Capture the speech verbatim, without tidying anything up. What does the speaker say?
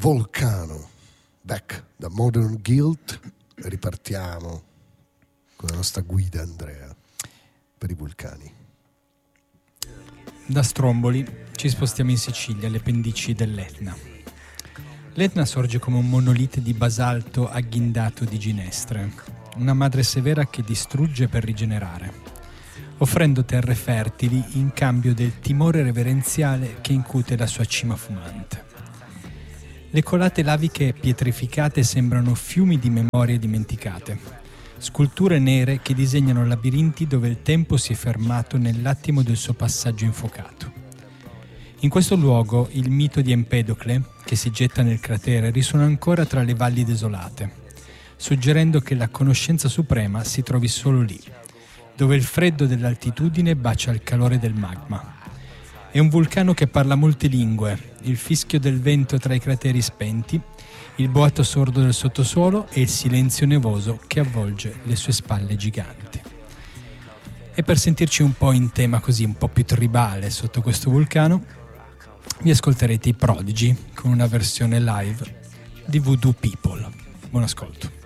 Volcano, back da Modern Guilt. Ripartiamo con la nostra guida Andrea per i vulcani. Da Stromboli ci spostiamo in Sicilia, alle pendici dell'Etna. L'Etna sorge come un monolite di basalto agghindato di ginestre, una madre severa che distrugge per rigenerare, offrendo terre fertili in cambio del timore reverenziale che incute la sua cima fumante. Le colate laviche pietrificate sembrano fiumi di memorie dimenticate, sculture nere che disegnano labirinti dove il tempo si è fermato nell'attimo del suo passaggio infuocato. In questo luogo il mito di Empedocle, che si getta nel cratere, risuona ancora tra le valli desolate, suggerendo che la conoscenza suprema si trovi solo lì, dove il freddo dell'altitudine bacia il calore del magma. È un vulcano che parla molte lingue, il fischio del vento tra i crateri spenti, il boato sordo del sottosuolo e il silenzio nevoso che avvolge le sue spalle giganti. E per sentirci un po' in tema così, un po' più tribale sotto questo vulcano, vi ascolterete i Prodigy con una versione live di Voodoo People. Buon ascolto.